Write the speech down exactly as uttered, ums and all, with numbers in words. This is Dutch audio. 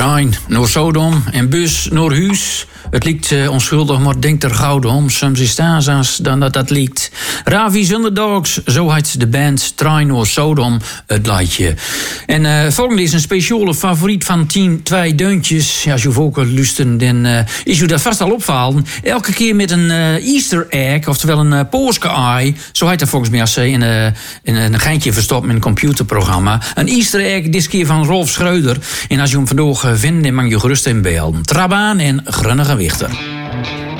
Trein naar Sodom en bus naar huis. Het lijkt uh, onschuldig, maar denk er gauw om. Soms is het aanzaas dan dat dat lijkt. Ravi's Underdogs, zo heet de band. Trein naar Sodom, het liedje. En uh, volgende is een speciale favoriet van tien twee deuntjes. Ja, als je ook luisteren, dan uh, is u dat vast al opvallen. Elke keer met een uh, Easter egg, oftewel een uh, Poolske ei. Zo heet dat volgens mij als ze in, uh, in een geintje verstopt met een computerprogramma. Een Easter egg, dit keer van Rolf Schreuder. En als je hem vandaag vindt, dan mag je gerust in beelden. Trabaan en Grunnige Wichter.